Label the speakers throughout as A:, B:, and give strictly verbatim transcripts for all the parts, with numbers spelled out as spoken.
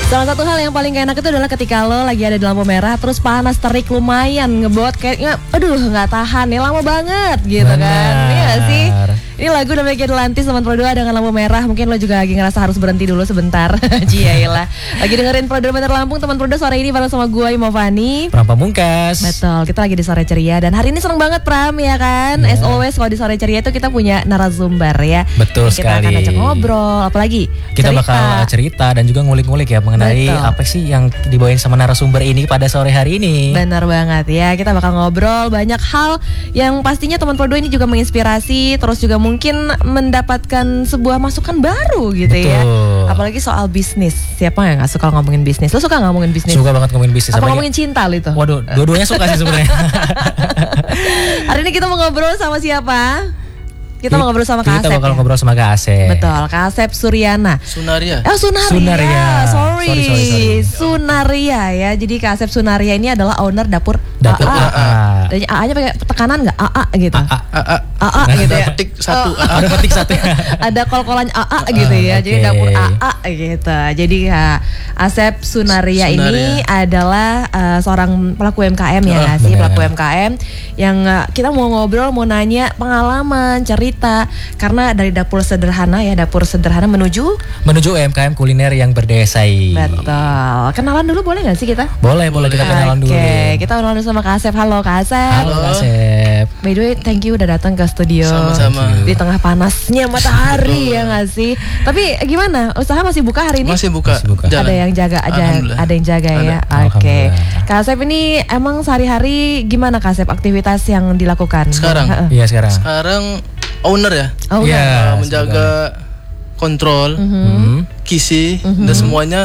A: Salah satu hal yang paling gak enak itu adalah ketika lo lagi ada di lampu merah terus panas terik lumayan ngebot kayaknya aduh nggak tahan nih lama banget gitu. Bener. Kan iya gak sih? Ini lagu namanya Atlantis teman Pro dua dengan lampu merah. Mungkin lo juga lagi ngerasa harus berhenti dulu sebentar. Jiyailah. Lagi dengerin Pro dua Meter Lampung teman Pro dua sore ini bareng sama gue Imovani,
B: Pram Pamungkas.
A: Betul, kita lagi di Sore Ceria dan hari ini seneng banget Pram ya kan. Yeah. As always kalau di Sore Ceria itu kita punya narasumber ya.
B: Betul
A: kita
B: sekali.
A: Kita akan ajak ngobrol, apalagi
B: kita
A: cerita.
B: bakal cerita dan juga ngulik-ngulik ya mengenai Betul. apa sih yang dibawain sama narasumber ini pada sore hari ini.
A: Benar banget ya. Kita bakal ngobrol banyak hal yang pastinya teman Pro dua ini juga menginspirasi, terus juga mungkin mendapatkan sebuah masukan baru gitu. Betul. Ya. Apalagi soal bisnis. Siapa yang gak suka ngomongin bisnis? Lo suka gak ngomongin bisnis?
B: Suka banget ngomongin bisnis.
A: Apa ngomongin cinta lo itu?
B: Waduh, dua-duanya suka sih sebenarnya.
A: Hari ini kita mau ngobrol sama siapa? Kita mau ngobrol sama Kak Asep.
B: Kita bakal
A: ya?
B: ngobrol sama Kak Asep.
A: Betul, Kak Asep Suryana.
C: Sunaria.
A: Oh, Sunaria.
B: Sunaria.
A: Sorry.
B: Sorry, sorry, sorry.
A: Sunaria ya. Jadi Kak Asep Sunaria ini adalah owner dapur
B: Dapur
A: A A.
B: A A.
A: Dan A A-nya pakai tekanan enggak? A A gitu.
C: A A. A A.
A: A A gitu ya.
C: Petik satu.
A: Oh.
C: A A.
B: Ada petik satu.
A: Ada kol-kolan A A gitu ya. Jadi
B: Okay.
A: dapur A A gitu. Jadi Kak Asep Sunaria, Sunaria. ini adalah uh, seorang pelaku U M K M ya nggak sih? Pelaku U M K M yang uh, kita mau ngobrol, mau nanya pengalaman, cerita. Karena dari dapur sederhana ya, dapur sederhana menuju
B: menuju U M K M kuliner yang berdesai.
A: Betul. Kenalan dulu boleh nggak sih kita?
B: Boleh, boleh kita kenalan dulu.
A: Oke, kita kenalan dulu sama Kak Asep. Halo Kak Asep.
B: Halo Kak Asep.
A: By the way, thank you udah datang ke studio.
C: Sama-sama.
A: Di tengah panasnya matahari ya nggak sih? Tapi gimana? Usaha masih buka hari ini?
C: Masih buka.
B: Masih buka.
A: Ada yang jaga aja, ada yang jaga ya. Oke. Kak Asep ini emang sehari-hari gimana Kak Asep aktivitas yang dilakukan?
C: Sekarang?
B: Iya sekarang.
C: Sekarang owner ya.
A: Oh,
B: ya,
C: uh, menjaga kontrol,
A: mm-hmm.
C: kisi
A: mm-hmm.
C: dan semuanya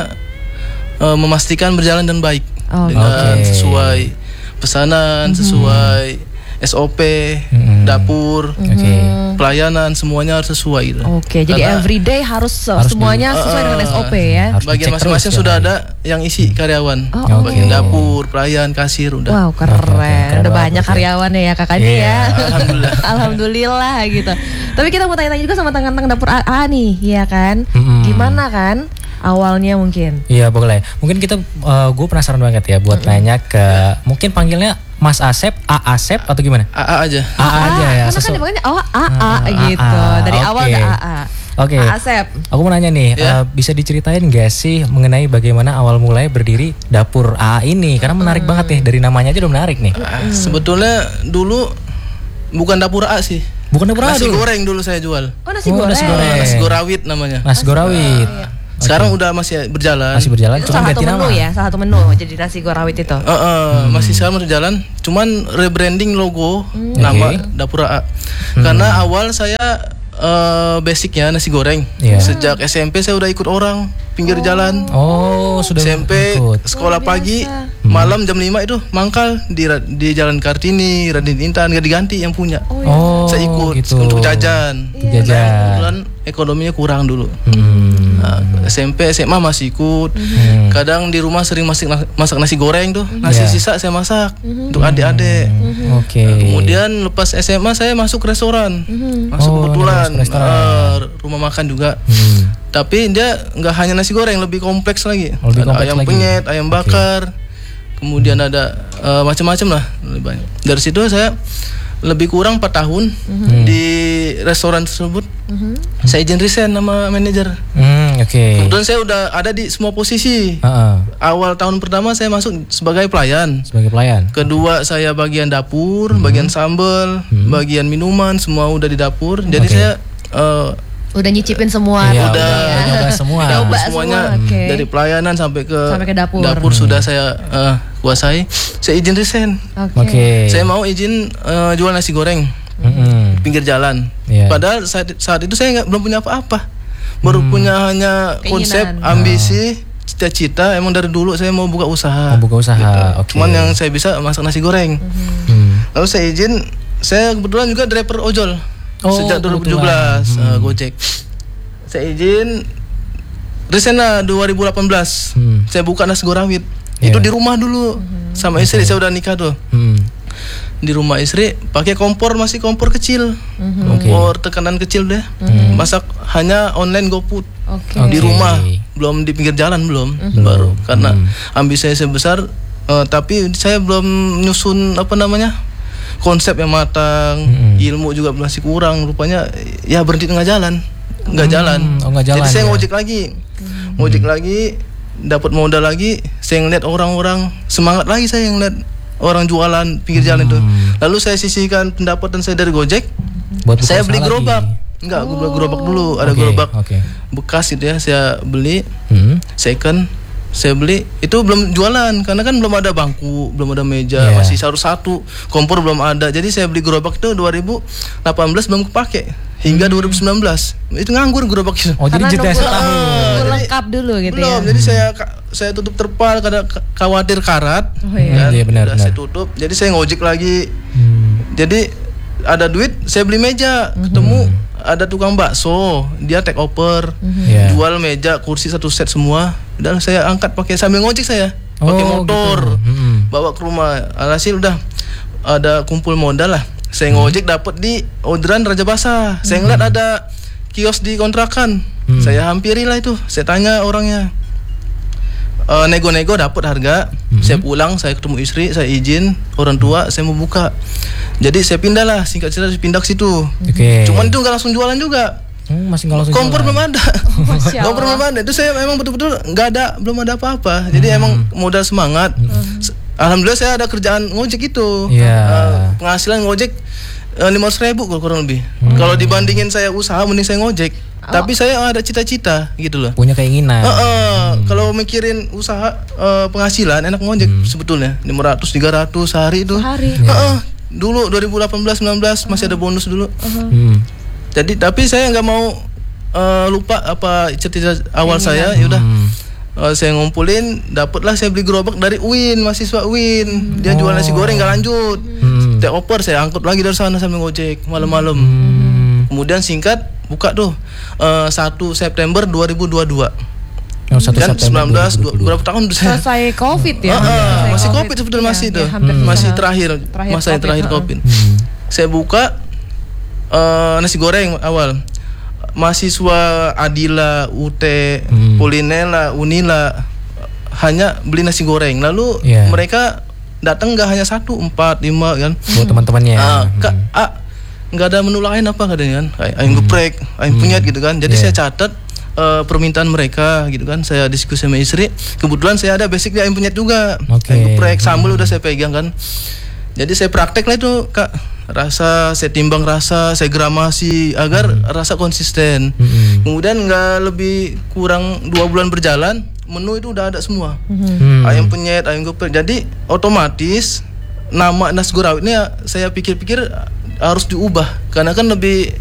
C: uh, memastikan berjalan dan baik
A: oh,
C: dengan
B: okay.
C: sesuai pesanan, mm-hmm. sesuai S O P, mm-hmm. dapur,
A: mm-hmm.
B: okay.
C: pelayanan semuanya harus sesuai gitu.
A: Oke, okay, jadi everyday harus, harus semuanya di, sesuai uh, dengan S O P ya.
C: Bagian masing-masing sudah ada yang isi karyawan.
A: Oh,
B: okay.
C: Bagian dapur, pelayan, kasir udah.
A: Wow, keren. Okay, okay. Keren udah banyak karyawan ya kakaknya yeah. ya.
C: Alhamdulillah.
A: Alhamdulillah gitu. Tapi kita mau tanya-tanya juga sama tentang dapur A A nih, ya kan?
B: Mm-hmm.
A: Gimana kan? Awalnya mungkin.
B: Iya boleh. Mungkin kita, uh, gue penasaran banget ya buat mm-hmm. nanya ke, mungkin panggilnya Mas Asep, A Asep atau gimana?
C: A A aja.
B: A A aja ya.
A: Karena kan dipanggilnya oh A A gitu.
B: A A.
A: Dari
B: okay.
A: awal udah A A.
B: Oke. Okay.
A: Asep.
B: Aku mau nanya nih, yeah. uh, bisa diceritain gak sih mengenai bagaimana awal mulai berdiri dapur A A ini? Karena menarik mm. banget nih, dari namanya aja udah menarik nih.
C: Mm. Sebetulnya dulu bukan dapur A A sih.
B: Bukan dapur A A
C: nasi
B: dulu.
C: goreng dulu saya jual.
A: Oh nasi
B: oh,
A: goreng.
B: Nasi goreng.
C: Nasi gorawit namanya.
B: Nasi gorawit.
A: Uh, iya.
C: Sekarang
B: okay.
C: udah masih berjalan.
B: Masih berjalan.
A: Itu
B: Cuma
A: salah satu menu
B: nama.
A: ya, salah satu menu jadi nasi gorawit itu.
C: Uh, uh, hmm. Masih sekarang masih jalan. Cuman rebranding logo, hmm. nama okay. dapur A A. Hmm. Karena awal saya uh, basicnya nasi goreng. Yeah. Sejak S M P saya udah ikut orang pinggir oh. jalan.
B: Oh sudah.
C: S M P
B: ikut.
C: Sekolah pagi, hmm. malam jam lima itu mangkal di di Jalan Kartini, Raden Intan gak diganti yang punya.
A: Oh, iya.
B: oh
C: saya ikut
B: gitu.
C: untuk jajan.
B: Untuk jajan.
C: Kebetulan ekonominya kurang dulu.
B: Hmm.
C: Nah, S M P, S M A masih ikut.
B: Hmm.
C: Kadang di rumah sering masak masak nasi goreng tuh, nasi yeah. sisa saya masak mm-hmm. untuk adik-adik.
B: Mm-hmm. Oke. Okay.
C: Nah, kemudian lepas S M A saya masuk restoran, mm-hmm. masuk
B: oh,
C: kebetulan uh, rumah makan juga. Mm. Tapi dia nggak hanya nasi goreng, lebih kompleks lagi.
B: Oh, lebih
C: ada
B: kompleks
C: ayam
B: lagi.
C: penyet, ayam bakar, okay. kemudian ada uh, macam-macam lah, lebih banyak. Dari situ saya lebih kurang empat tahun mm-hmm. di restoran tersebut. Mm-hmm. Saya izin resign sama manajer.
B: Mm, Oke. Okay.
C: Kemudian saya udah ada di semua posisi.
B: Uh-uh.
C: Awal tahun pertama saya masuk sebagai pelayan.
B: Sebagai pelayan.
C: Kedua saya bagian dapur, mm-hmm. bagian sambal, mm-hmm. bagian minuman, semua udah di dapur. Jadi okay. saya uh,
A: udah nyicipin semua.
B: Iya,
C: udah,
B: udah nyoba semua.
A: Nyoba
C: semuanya
A: semua. Okay.
C: Dari pelayanan sampai ke,
A: sampai ke dapur.
C: Dapur hmm. sudah saya uh, kuasai. Saya izin resign.
A: Oke. Okay.
B: Okay.
C: Saya mau izin uh, jual nasi goreng
B: mm-hmm.
C: pinggir jalan. Yeah. Padahal saat, saat itu saya nggak belum punya apa-apa. Baru hmm. punya hanya keinginan. Konsep, ambisi, cita-cita. Emang dari dulu saya mau buka usaha.
B: Mau buka usaha.
C: Gitu.
B: Okay.
C: Cuman yang saya bisa masak nasi goreng. Mm-hmm. Hmm. Lalu saya izin. Saya kebetulan juga driver ojol. Oh, sejak dua ribu tujuh belas hmm. uh, Gojek. Saya izin resign lah dua ribu delapan belas. Hmm. Saya buka nasi gorawit. Yeah. Itu di rumah dulu. Hmm. Sama istri okay. saya udah nikah tuh. Hmm. Di rumah istri pakai kompor, masih kompor kecil. Hmm. Kompor okay. tekanan kecil deh. Hmm. Masak hanya online GoFood. Okay. Di rumah. belum di pinggir jalan belum
A: Mm-hmm.
C: baru karena
B: Mm.
C: ambisi saya sebesar uh, tapi saya belum nyusun apa namanya konsep yang matang,
B: Mm-hmm.
C: ilmu juga masih kurang rupanya ya berhenti tengah jalan nggak
B: Mm.
C: jalan.
B: Oh, nggak jalan
C: Jadi saya
B: ya?
C: ngojek lagi ngojek lagi dapat modal lagi, saya ngeliat orang-orang semangat lagi, saya ngeliat orang jualan pinggir jalan itu. Lalu saya sisihkan pendapatan saya dari Gojek,
B: Buat buka
C: saya
B: usaha
C: beli
B: lagi.
C: gerobak. Enggak, gue beli gerobak dulu, ada
B: Oke,
C: gerobak
B: oke.
C: bekas gitu ya, saya beli
B: Hmm.
C: second, saya beli itu belum jualan karena kan belum ada bangku, belum ada meja,
B: Yeah.
C: masih satu-satu, kompor belum ada. Jadi saya beli gerobak itu dua ribu delapan belas belum kepake hingga dua ribu sembilan belas itu nganggur gerobak itu.
B: Oh, jadi
A: Karena
B: jeda
A: nunggu-
B: setahun.
A: nunggu
C: Jadi-
A: lengkap dulu gitu
C: belum,
A: ya.
C: jadi saya saya tutup terpal karena k- khawatir karat.
A: Oh, iya.
C: kan?
B: Iya, benar,
C: Udah
B: benar.
C: saya tutup. Jadi saya ngojek lagi.
B: Hmm.
C: Jadi ada duit, saya beli meja, ketemu ada tukang bakso, dia take over,
B: Iya.
C: jual meja, kursi satu set semua, dan saya angkat pakai sambil ngojek saya, pakai
B: Oh,
C: motor,
B: gitu. Mm-mm.
C: bawa ke rumah. Alhasil udah ada kumpul modal lah, saya ngojek dapat di orderan Raja Basah. Saya ngeliat ada kios di kontrakan,
B: Hmm.
C: saya hampiri lah itu, saya tanya orangnya. Eh, nego-nego dapat harga, saya pulang, saya ketemu istri, saya izin orang tua, saya mau buka. Jadi saya pindah lah, singkat cerita saya pindah ke situ.
B: Oke.
C: Cuman itu nggak langsung jualan juga.
B: Hmm, masih nggak langsung
C: Kompor
B: jalan.
C: belum ada.
A: Masya
C: Kompor
A: Allah.
C: belum ada. Itu saya memang betul-betul nggak ada, belum ada apa-apa. Jadi emang modal semangat. Se- Alhamdulillah saya ada kerjaan ngojek itu.
B: Iya.
C: Eh, penghasilan ngojek lima ratus ribu kurang lebih. Kalau dibandingin saya usaha, mending saya ngojek. Tapi saya ada cita-cita gitu loh.
B: Punya keinginan.
C: Heeh, kalau mikirin usaha eh, penghasilan enak ngojek sebetulnya lima ratus tiga ratus sehari itu.
A: Sehari.
C: Heeh. Dulu dua ribu delapan belas sembilan belas masih ada bonus dulu.
B: Hmm.
C: Jadi tapi saya nggak mau eh, lupa apa cita-cita awal saya. Ya udah.
B: Hmm.
C: Eh, saya ngumpulin, dapatlah saya beli gerobak dari Win, mahasiswa Win. Dia jual nasi goreng nggak lanjut.
B: Hmm.
C: Take over, saya angkut lagi dari sana sambil ngojek malam-malam.
B: Hmm.
C: Kemudian singkat buka tuh eh, satu September dua ribu dua puluh dua.
B: Oh, satu
C: Dan
B: September
C: sembilan belas
B: dua ribu dua puluh.
C: berapa tahun tuh saya?
A: Selesai COVID ya.
C: Ah, ah,
A: Selesai
C: masih COVID sebetulnya
A: Iya,
C: masih
A: iya,
C: tuh.
A: hampir
C: Hmm. Masih
A: selesai.
C: terakhir,
A: Terakhir
C: masa yang
A: COVID,
C: terakhir
A: ah.
C: COVID.
B: Hmm.
C: Saya buka eh, nasi goreng awal. Mahasiswa Adila, U T,
B: Hmm.
C: Polinela, Unila hanya beli nasi goreng. Lalu
B: Iya.
C: mereka datang nggak hanya satu, empat, lima kan.
B: Buat teman-temannya.
C: Ah,
B: Hmm.
C: Kak, ah, nggak ada menu lain apa katanya kan? Ay- Ayam geprek, ayam penyet gitu kan. Jadi
B: Iya.
C: saya catat eh, permintaan mereka gitu kan. Saya diskusi sama istri. Kebetulan saya ada basic di ayam penyet juga.
B: Oke.
C: Ayam geprek, sambal udah saya pegang kan. Jadi saya praktek lah itu Kak. Rasa, saya timbang rasa, saya gramasi agar rasa konsisten.
B: Hmm.
C: Kemudian nggak lebih kurang dua bulan berjalan, menu itu udah ada semua.
B: Hmm.
C: Ayam penyet, ayam geprek. Jadi otomatis nama Nasgorawit ini ya, saya pikir-pikir harus diubah karena kan lebih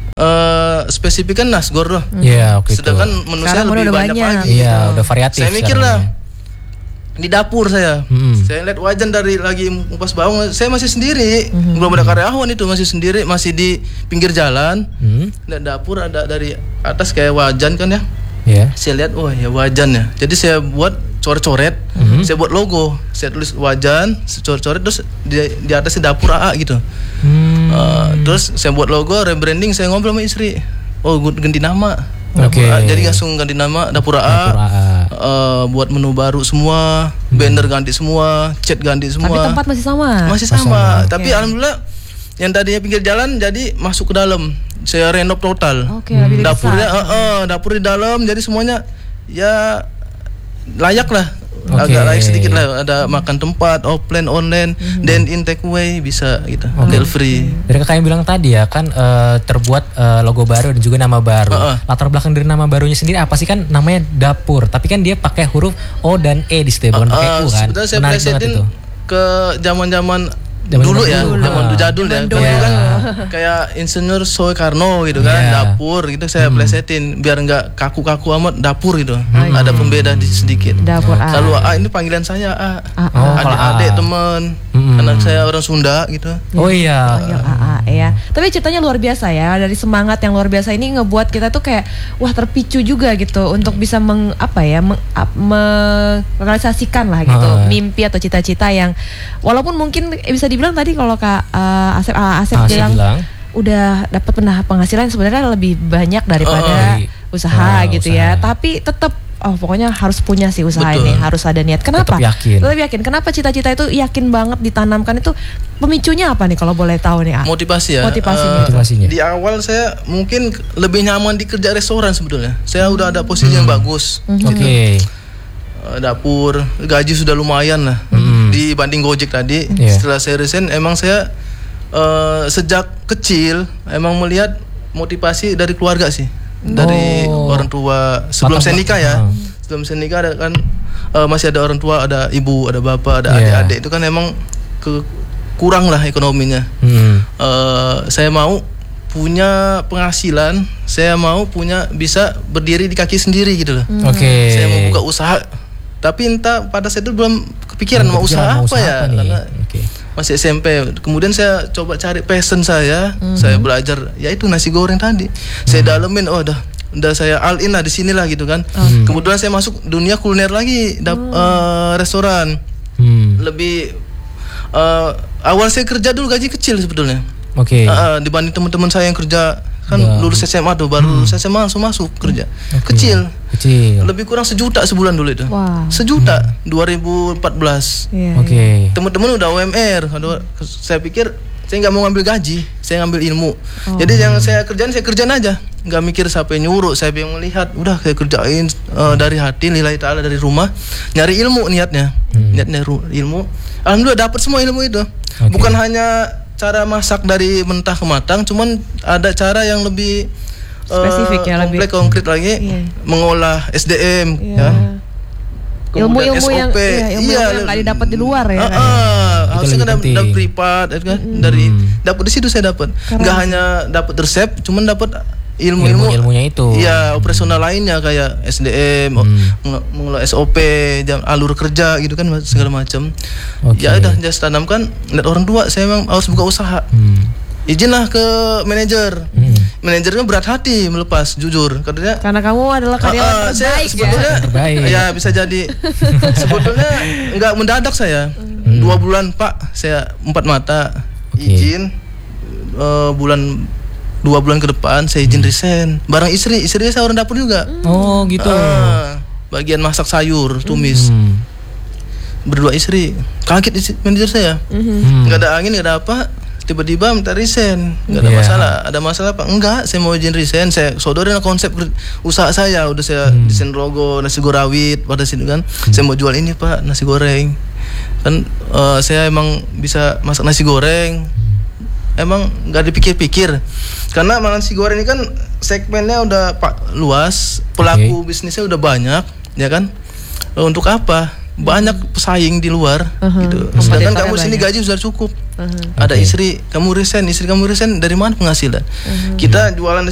C: eh, spesifik kan Nasgor loh.
B: Iya, oke.
C: Sedangkan
B: itu.
C: menu
A: Sekarang
C: saya
A: menu
C: lebih
A: udah
C: banyak,
A: banyak.
C: lagi.
B: Iya,
C: gitu.
B: udah variatif.
C: Saya mikir
B: sekarang
C: lah
B: ya.
C: di dapur saya.
B: Hmm.
C: Saya lihat wajan dari lagi ngupas bawang, saya masih sendiri. Belum ada karyawan itu, masih sendiri, masih di pinggir jalan.
B: Hmm.
C: Dan dapur ada dari atas kayak wajan kan ya.
B: Ya.
C: Saya lihat, oh ya wajan ya. Jadi saya buat coret-coret, saya buat logo, saya tulis wajan, saya coret-coret terus di, di atasnya dapur A A gitu.
B: Hmm.
C: Uh, terus saya buat logo, rebranding, saya ngobrol sama istri. Oh, gu- ganti nama.
B: Oke.
C: Dapur A. Jadi langsung ganti nama Dapur A A.
B: Dapur A A.
C: Uh, buat menu baru semua, banner ganti semua, cat ganti semua.
A: Tapi tempat masih sama.
C: Masih sama, tapi alhamdulillah yang tadinya pinggir jalan jadi masuk ke dalam. Saya renov total.
A: Oke, lebih
C: Dapurnya,
A: besar.
C: eh, eh, dapur di dalam, jadi semuanya ya layak lah.
B: Oke.
C: Agak layak sedikit lah. Ada makan tempat, offline, online, dan in take away bisa gitu,
B: Oke.
C: delivery.
B: Dari kakak yang bilang tadi ya kan eh, terbuat eh, logo baru dan juga nama baru.
C: Heeh.
B: Latar belakang dari nama barunya sendiri apa sih? Kan namanya dapur, tapi kan dia pakai huruf O dan E di situ, bukan pakai
C: Eh,
B: U kan.
C: Sebenarnya saya
B: Menarik banget
C: plesetin
B: itu.
C: ke zaman-zaman
B: Zaman
C: dulu
B: dulu.
C: ya,
B: Dulu.
C: zaman dulu jadul ya.
A: Zaman
C: Dulu
B: dulu.
C: kan kayak insinyur Soekarno gitu kan,
B: Iya.
C: dapur gitu saya plesetin biar nggak kaku-kaku amat, dapur gitu. Ada pembeda di sedikit.
A: Dapur A.
C: Kalau A ini panggilan saya A.
A: A, A.
B: Oh, kalau
C: Adik-adik
B: A.
C: teman.
B: Mm-mm.
C: Karena saya orang Sunda gitu.
B: Oh iya.
A: Panggil A A ya. Tapi ceritanya luar biasa ya. Dari semangat yang luar biasa ini ngebuat kita tuh kayak wah terpicu juga gitu untuk bisa meng apa ya meng, ap- merealisasikan lah gitu
B: Ah.
A: mimpi atau cita-cita yang walaupun mungkin bisa dibilang tadi kalau Kak uh, Asep uh, Asep
B: Asep
A: bilang,
B: bilang.
A: udah dapat pernah penghasilan sebenarnya lebih banyak daripada
B: Oh, iya.
A: usaha
B: Oh,
A: gitu
B: usaha.
A: ya. Tapi tetap oh pokoknya harus punya sih usaha
C: Betul.
A: ini, harus ada niat. Kenapa?
B: Tetap yakin.
A: Tetap yakin. Kenapa cita-cita itu yakin banget ditanamkan itu? Pemicunya apa nih kalau boleh tahu nih? A?
C: Motivasi ya.
A: Motivasinya.
C: Eh,
B: Motivasinya.
C: Di awal saya mungkin lebih nyaman di kerja restoran sebetulnya. Saya udah ada posisi yang bagus.
B: Oke. Okay.
C: Eh, dapur, gaji sudah lumayan lah
B: Hmm.
C: dibanding Gojek tadi.
B: Yeah.
C: Setelah saya resign, emang saya eh, sejak kecil emang melihat motivasi dari keluarga sih, dari
B: Oh.
C: orang tua. Sebelum
B: Latar
C: saya nikah ya,
B: belakang.
C: sebelum saya nikah ada kan eh, masih ada orang tua, ada ibu, ada bapak, ada
B: Yeah.
C: adik-adik. Itu kan emang ke kurang lah ekonominya.
B: Hmm.
C: Eh, saya mau punya penghasilan, saya mau punya bisa berdiri di kaki sendiri gitu loh.
B: Oke.
C: Saya mau buka usaha, tapi entah pada saat itu belum kepikiran mau usaha apa ya,
B: nih?
C: karena
B: Oke.
C: masih S M P. Kemudian saya coba cari passion saya, saya belajar yaitu nasi goreng tadi. Saya dalemin, oh dah, udah saya all in lah di sini lah gitu kan. Kemudian saya masuk dunia kuliner lagi, dap, eh, restoran.
B: Hmm.
C: Lebih eh, awal saya kerja dulu gaji kecil sebetulnya.
B: Oke.
C: Uh, dibanding teman-teman saya yang kerja kan
B: Ya.
C: lulus S M A tuh, baru lulus S M A langsung masuk kerja.
B: Oke.
C: Kecil.
B: Kecil.
C: Lebih kurang sejuta sebulan dulu itu.
A: Wah.
C: Sejuta dua ribu empat belas.
A: Iya,
B: Oke.
C: Teman-teman udah U M R. Aduh, saya pikir saya nggak mau ngambil gaji, saya ngambil ilmu.
A: Oh.
C: Jadi yang saya kerjain saya kerjain aja. Nggak mikir siapa yang nyuruh, saya yang melihat. Udah saya kerjain uh, dari hati, lillahi ta'ala, dari rumah. Nyari ilmu niatnya. Niatnya ru- ilmu. Alhamdulillah dapat semua ilmu itu.
B: Oke.
C: Bukan hanya cara masak dari mentah ke matang, cuman ada cara yang lebih eh,
A: Spesifik ya, lebih-
C: kompleks, konkret lagi,
A: Iya.
C: mengolah S D M
A: Iya.
C: ya. Kemudian
A: Ilmu-ilmu yang
C: S O P.
A: iya, ilmu
C: Iya,
A: yang nggak didapat di luar ya.
C: Ah,
A: kan?
C: ah,
B: Itu
C: harusnya
B: lebih
C: kan
B: penting.
C: dapat privat ya kan, dari dapat di situ saya dapat.
A: Keren.
C: Nggak hanya dapat resep, cuman dapat ilmu-ilmu
B: Ilmu-ilmunya itu.
C: Iya, operasional lainnya kayak S D M, meng- mengelola S O P, jam alur kerja gitu kan segala macam.
B: Oke.
C: Ya udah just tanamkan, lihat orang tua saya memang harus buka usaha.
B: Hmm.
C: Izinlah ke manajer. Manajernya berat hati melepas, jujur. Katanya
A: Karena kamu adalah karyawan
C: Ah, ah, saya
A: terbaik ya.
C: sebetulnya
B: Terbaik.
C: ya bisa jadi sebetulnya nggak mendadak saya dua bulan Pak, saya empat mata
B: Oke.
C: izin eh, bulan dua bulan ke depan saya izin resign bareng istri istri saya orang dapur juga.
B: Oh gitu.
C: Ah, bagian masak sayur tumis
B: Hmm.
C: berdua istri kaget isi- manajer saya
B: Hmm.
C: nggak ada angin nggak ada apa, tiba-tiba minta resign, nggak ada
B: Iya.
C: masalah. Ada masalah apa? Enggak, saya mau izin resign. Saya sodorin konsep ker- usaha saya. Udah saya
B: Hmm.
C: desain logo nasi gorawit pada situ kan. Saya mau jual ini Pak, nasi goreng. Kan eh, saya emang bisa masak nasi goreng. Emang nggak dipikir-pikir. Karena nasi goreng ini kan segmennya udah pak luas, pelaku bisnisnya udah banyak, ya kan? Eh, Untuk apa? Banyak pesaing di luar gitu. Sedangkan
A: Kompetitornya
C: kamu sini
A: banyak.
C: gaji sudah cukup.
A: Uh-huh.
C: Ada
B: Oke.
C: istri, kamu resign, istri kamu resign, dari mana penghasilan? Kita jualan